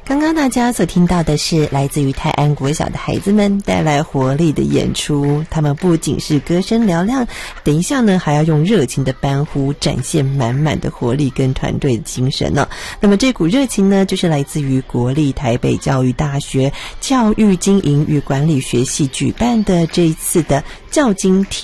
刚刚大家所听到的是来自于泰安国小的孩子们带来活力的演出，他们不仅是歌声嘹亮，等一下呢还要用热情的欢呼展现满满的活力跟团队的精神呢。那么这股热情呢，就是来自于国立台北教育大学教育经营与管理学系举办的这一次的教经体